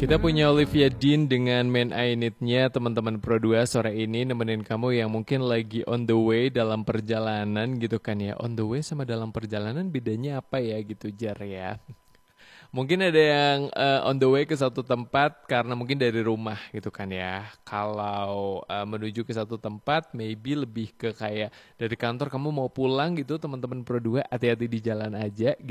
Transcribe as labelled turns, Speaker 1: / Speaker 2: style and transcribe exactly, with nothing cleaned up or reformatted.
Speaker 1: Kita punya Olivia Dean dengan Man I Need-nya teman-teman Pro dua sore ini nemenin kamu yang mungkin lagi on the way dalam perjalanan gitu kan ya. On the way sama dalam perjalanan bedanya apa ya gitu Jar ya. Mungkin ada yang eh, on the way ke satu tempat karena mungkin dari rumah gitu kan ya. Kalau eh, menuju ke satu tempat maybe lebih ke kayak dari kantor kamu mau pulang gitu teman-teman Pro dua hati-hati di jalan aja